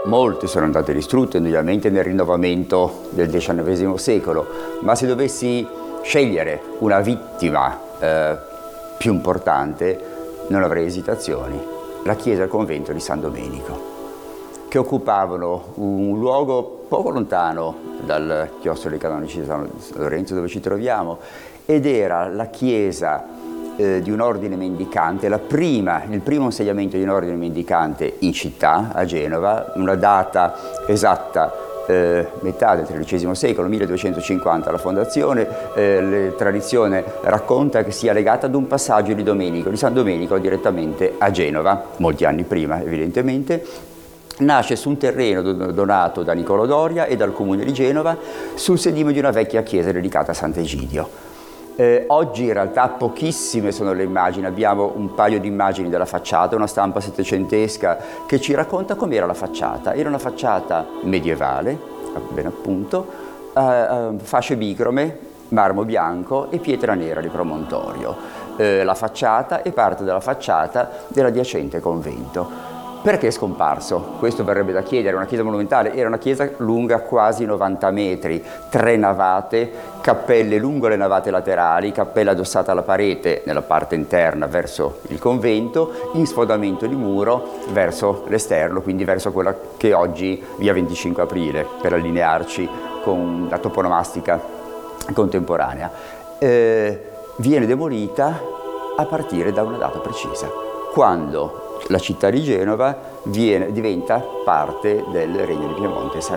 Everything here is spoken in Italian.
Molte sono andate distrutte, indubbiamente, nel rinnovamento del XIX secolo, ma se dovessi scegliere una vittima più importante, non avrei esitazioni. La chiesa e il convento di San Domenico, che occupavano un luogo poco lontano dal chiostro dei canonici di San Lorenzo, dove ci troviamo, ed era la chiesa di un ordine mendicante, il primo insediamento di un ordine mendicante in città, a Genova, una data esatta, metà del XIII secolo, 1250 la fondazione. La tradizione racconta che sia legata ad un passaggio di San Domenico direttamente a Genova, molti anni prima evidentemente. Nasce su un terreno donato da Niccolò Doria e dal comune di Genova, sul sedime di una vecchia chiesa dedicata a Sant'Egidio. Oggi in realtà pochissime sono le immagini, abbiamo un paio di immagini della facciata, una stampa settecentesca che ci racconta com'era la facciata. Era una facciata medievale, ben appunto, fasce bicrome, marmo bianco e pietra nera di promontorio. La facciata e parte della facciata dell'adiacente convento. Perché è scomparso? Questo verrebbe da chiedere. Una chiesa monumentale, era una chiesa lunga quasi 90 metri, 3 navate, cappelle lungo le navate laterali, cappella addossata alla parete nella parte interna verso il convento, in sfondamento di muro verso l'esterno, quindi verso quella che oggi via 25 aprile, per allinearci con la toponomastica contemporanea. Viene demolita a partire da una data precisa, quando la città di Genova diventa parte del Regno di Piemonte